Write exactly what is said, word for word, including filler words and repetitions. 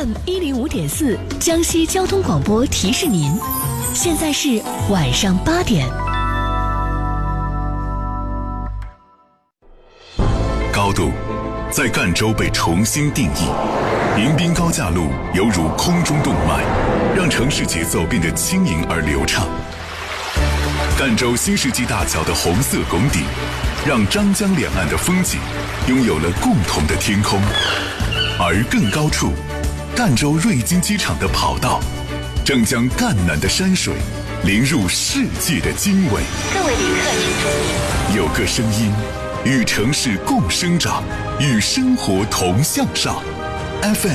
M 一零五点四，江西交通广播提示您，现在是晚上八点。 高度在赣州被重新定义，迎宾高架路犹如空中动脉，让城市节奏变得轻盈而流畅。赣州新世纪大桥的红色拱顶，让张江两岸的风景拥有了共同的天空。而更高处，赣州瑞金机场的跑道，正将赣南的山水淋入世界的经纬。 各位旅客请注意， 有个声音，与城市共生长，与生活同向上。F M